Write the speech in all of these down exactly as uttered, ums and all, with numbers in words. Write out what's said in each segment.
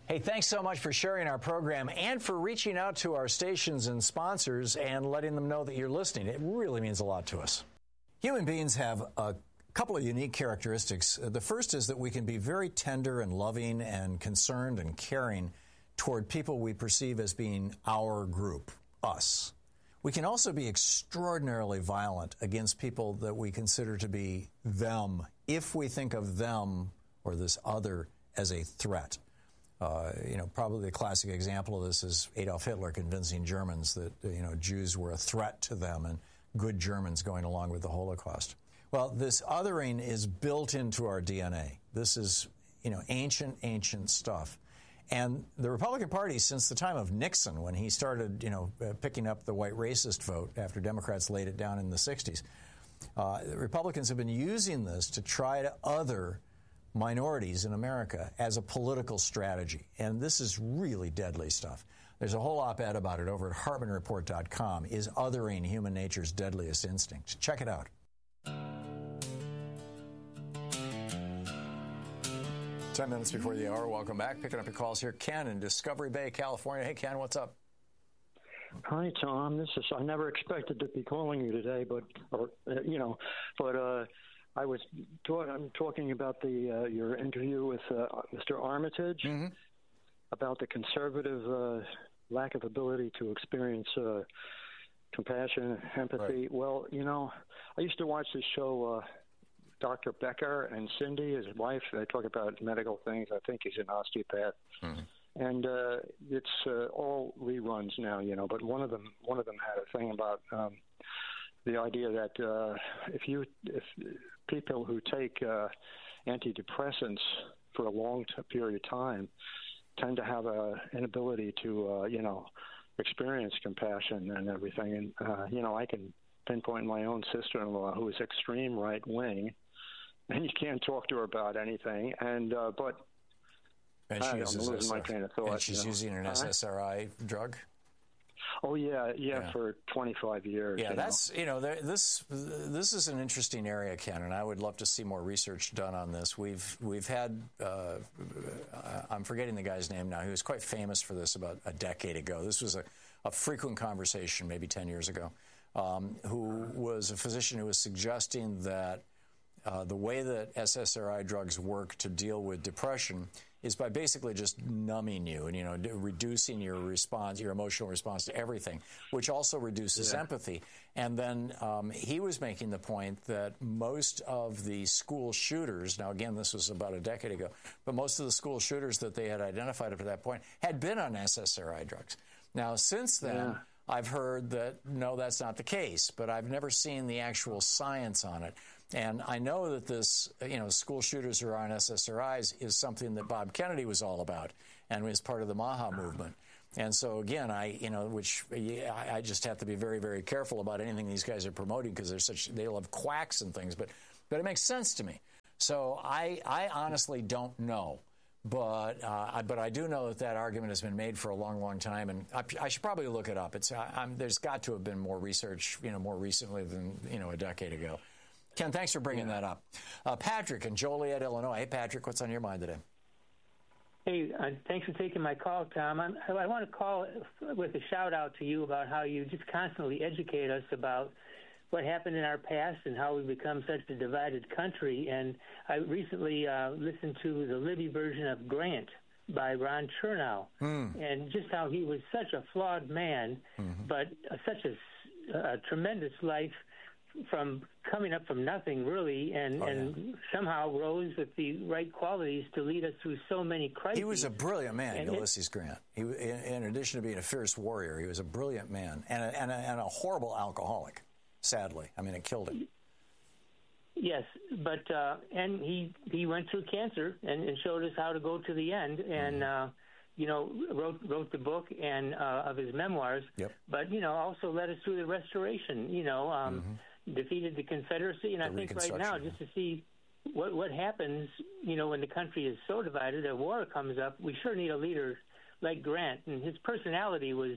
Hey, thanks so much for sharing our program and for reaching out to our stations and sponsors and letting them know that you're listening. It really means a lot to us. Human beings have a couple of unique characteristics. The first is that we can be very tender and loving and concerned and caring toward people we perceive as being our group, us. We can also be extraordinarily violent against people that we consider to be them, if we think of them or this other as a threat. Uh, you know, probably the classic example of this is Adolf Hitler convincing Germans that, you know, Jews were a threat to them and good Germans going along with the Holocaust. Well, this othering is built into our D N A. This is, you know, ancient, ancient stuff. And the Republican Party, since the time of Nixon, when he started, you know, uh, picking up the white racist vote after Democrats laid it down in the sixties, uh, the Republicans have been using this to try to other minorities in America as a political strategy. And this is really deadly stuff. There's a whole op-ed about it over at Hartman Report dot com. Is othering human nature's deadliest instinct? Check it out. Ten minutes before the hour. Welcome back. Picking up your calls here. Ken in Discovery Bay, California. Hey, Ken, what's up? Hi, Tom. This is, I never expected to be calling you today, but, or, uh, you know, but, uh, I was talk, I'm talking about the uh, your interview with uh, Mister Armitage mm-hmm. about the conservative uh, lack of ability to experience uh, compassion, empathy. Right. Well, you know, I used to watch this show, uh, Doctor Becker and Cindy, his wife. They talk about medical things. I think he's an osteopath, mm-hmm. and uh, it's uh, all reruns now. You know, but one of them one of them had a thing about. Um, The idea that uh, if you if people who take uh, antidepressants for a long t- period of time tend to have a inability to uh, you know experience compassion and everything, and uh, you know I can pinpoint my own sister-in-law who is extreme right wing, and you can't talk to her about anything, and uh, but and she I, uses I'm losing my train of thought. And she's you know. using an S S R I uh, drug. Oh yeah, yeah, yeah, for twenty-five years. Yeah, you that's know. you know there, this this is an interesting area, Ken, and I would love to see more research done on this. We've we've had uh, I'm forgetting the guy's name now. He was quite famous for this about a decade ago. This was a, a frequent conversation, maybe ten years ago. Um, who was a physician who was suggesting that uh, the way that S S R I drugs work to deal with depression is by basically just numbing you and, you know, reducing your response, your emotional response to everything, which also reduces yeah. empathy. And then um, he was making the point that most of the school shooters, now again, this was about a decade ago, but most of the school shooters that they had identified up to that point had been on S S R I drugs. Now, since then, yeah. I've heard that, no, that's not the case, but I've never seen the actual science on it. And I know that this, you know, school shooters who are on S S R Is is something that Bob Kennedy was all about and was part of the MAHA movement. And so, again, I, you know, which yeah, I just have to be very, very careful about anything these guys are promoting because they're such, they love quacks and things, but, but it makes sense to me. So I, I honestly don't know. But uh, but I do know that that argument has been made for a long, long time, and I, I should probably look it up. It's I, I'm, there's got to have been more research, you know, more recently than you know a decade ago. Ken, thanks for bringing yeah. that up. Uh, Patrick in Joliet, Illinois. Hey, Patrick, what's on your mind today? Hey, uh, thanks for taking my call, Tom. I'm, I want to call with a shout out to you about how you just constantly educate us about what happened in our past and how we become such a divided country. And I recently uh, listened to the Libby version of Grant by Ron Chernow, mm. and just how he was such a flawed man, mm-hmm. but uh, such a, a tremendous life from coming up from nothing, really, and, oh, and yeah. somehow rose with the right qualities to lead us through so many crises. He was a brilliant man, and Ulysses it, Grant. He, in, in addition to being a fierce warrior, he was a brilliant man and a, and a, and a horrible alcoholic. Sadly, I mean, it killed him. Yes, but uh, and he he went through cancer and, and showed us how to go to the end, and mm-hmm. uh, you know wrote wrote the book and uh, of his memoirs. Yep. But you know also led us through the Restoration. You know, um, mm-hmm. defeated the Confederacy, and the I think right now just to see what what happens, you know, when the country is so divided, a war comes up. We sure need a leader like Grant, and his personality was.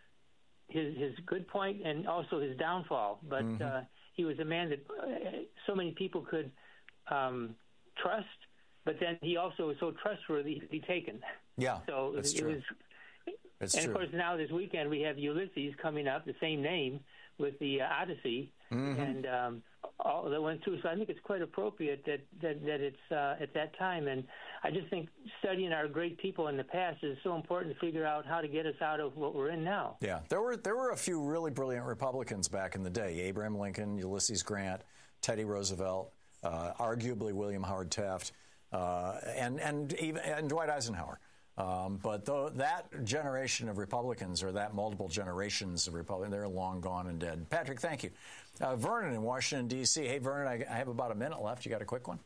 His, his good point and also his downfall. But mm-hmm. uh, he was a man that uh, so many people could um, trust but then he also was so trustworthy to be taken. Yeah, so that's it true. was. It's and true. of course, now this weekend we have Ulysses coming up, the same name, with the uh, Odyssey, mm-hmm. and um, all that went through. So I think it's quite appropriate that that, that it's uh, at that time. And I just think studying our great people in the past is so important to figure out how to get us out of what we're in now. Yeah, there were there were a few really brilliant Republicans back in the day: Abraham Lincoln, Ulysses Grant, Teddy Roosevelt, uh, arguably William Howard Taft, uh, and and even and Dwight Eisenhower. Um, but though that generation of Republicans, or that multiple generations of Republicans, they're long gone and dead. Patrick, thank you. Uh, Vernon in Washington, D C Hey, Vernon, I, I have about a minute left. You got a quick one?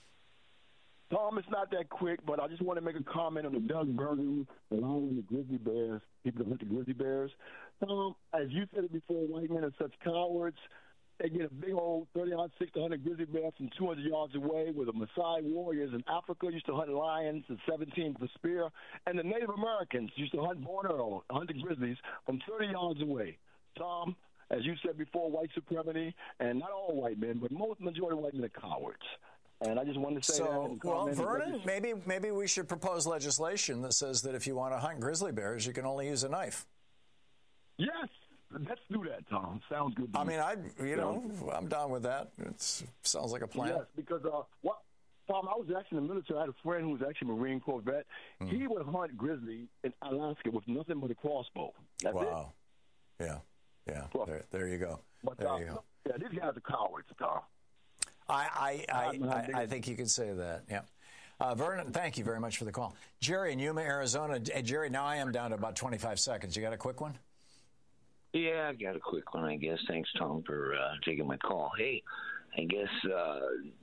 Tom, it's not that quick, but I just want to make a comment on the Doug Burgum allowing the grizzly bears, people to hunt the grizzly bears. Tom, as you said it before, white men are such cowards. They get a big old thirty, sixty, one hundred grizzly bear from two hundred yards away, where the Maasai warriors in Africa used to hunt lions at seventeen for spear, and the Native Americans used to hunt border, hunting grizzlies from thirty yards away. Tom, as you said before, white supremacy, and not all white men, but most majority of white men are cowards. And I just wanted to say so, that. Well, Vernon, maybe maybe we should propose legislation that says that if you want to hunt grizzly bears, you can only use a knife. Yes. Let's do that, Tom. Sounds good to I me. mean, I, you know, I'm down with that. It sounds like a plan. Yes, because, uh, what, Tom, I was actually in the military. I had a friend who was actually a Marine Corps vet. Mm. He would hunt grizzly in Alaska with nothing but a crossbow. That's wow. It. Yeah. Yeah. There, there you go. But, there uh, you go. Yeah, these guys are cowards, Tom. I, I, I, I, I think you could say that, yeah. Uh, Vernon, thank you very much for the call. Jerry in Yuma, Arizona. Hey, Jerry, now I am down to about twenty-five seconds. You got a quick one? Yeah, I got a quick one, I guess. Thanks, Tom, for uh, taking my call. Hey, I guess uh,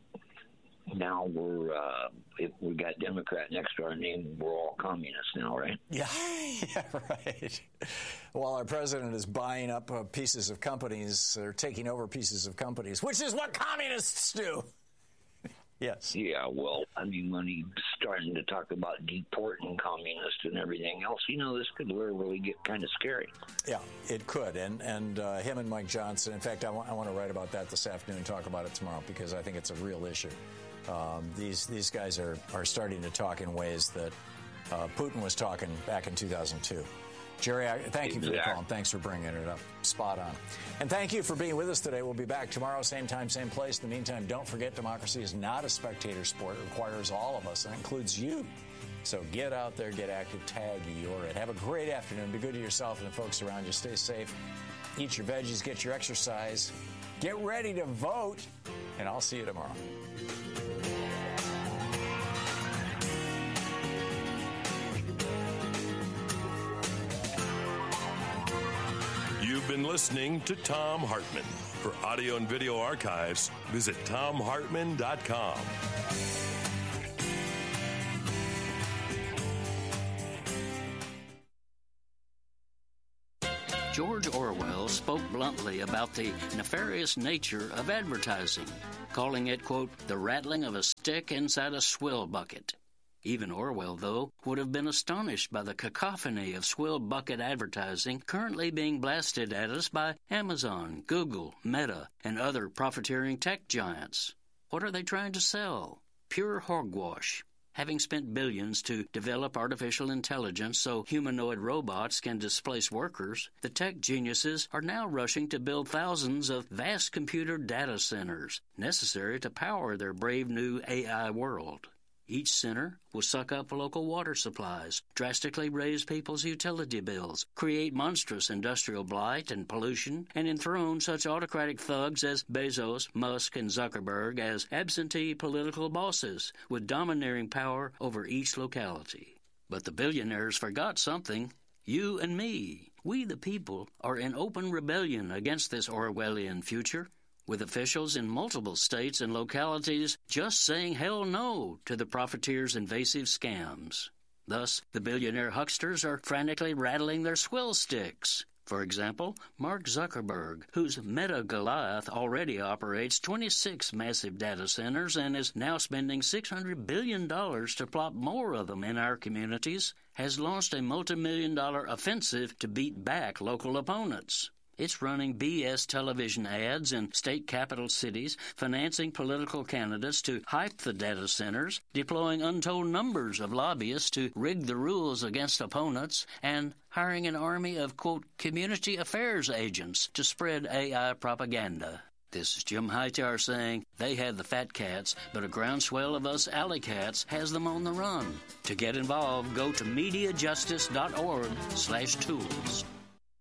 now we're, uh, if we got Democrat next to our name, we're all communists now, right? Yeah, yeah, right. While our president is buying up uh, pieces of companies, or taking over pieces of companies, which is what communists do. Yes. Yeah, well, I mean, when he's starting to talk about deporting communists and everything else, you know, this could really get kind of scary. Yeah, it could. And and uh, him and Mike Johnson, in fact, I, w- I want to write about that this afternoon and talk about it tomorrow, because I think it's a real issue. Um, these these guys are, are starting to talk in ways that uh, Putin was talking back in two thousand two. Jerry, I, thank you for the call, and thanks for bringing it up. Spot on. And thank you for being with us today. We'll be back tomorrow, same time, same place. In the meantime, don't forget, democracy is not a spectator sport. It requires all of us. That includes you. So get out there, get active, tag you're it. Have a great afternoon. Be good to yourself and the folks around you. Stay safe. Eat your veggies. Get your exercise. Get ready to vote. And I'll see you tomorrow. You've been listening to Thom Hartmann. For audio and video archives, visit thom hartmann dot com. George Orwell spoke bluntly about the nefarious nature of advertising, calling it, quote, the rattling of a stick inside a swill bucket. Even Orwell, though, would have been astonished by the cacophony of swill bucket advertising currently being blasted at us by Amazon, Google, Meta, and other profiteering tech giants. What are they trying to sell? Pure hogwash. Having spent billions to develop artificial intelligence so humanoid robots can displace workers, the tech geniuses are now rushing to build thousands of vast computer data centers necessary to power their brave new A I world. Each center will suck up local water supplies, drastically raise people's utility bills, create monstrous industrial blight and pollution, and enthrone such autocratic thugs as Bezos, Musk, and Zuckerberg as absentee political bosses with domineering power over each locality. But the billionaires forgot something. You and me, we the people, are in open rebellion against this Orwellian future, with officials in multiple states and localities just saying hell no to the profiteers' invasive scams. Thus, the billionaire hucksters are frantically rattling their swill sticks. For example, Mark Zuckerberg, whose Meta Goliath already operates twenty-six massive data centers and is now spending six hundred billion dollars to plop more of them in our communities, has launched a multi-million dollar offensive to beat back local opponents. It's running B S television ads in state capital cities, financing political candidates to hype the data centers, deploying untold numbers of lobbyists to rig the rules against opponents, and hiring an army of, quote, community affairs agents to spread A I propaganda. This is Jim Hightower saying they had the fat cats, but a groundswell of us alley cats has them on the run. To get involved, go to MediaJustice.org slash tools.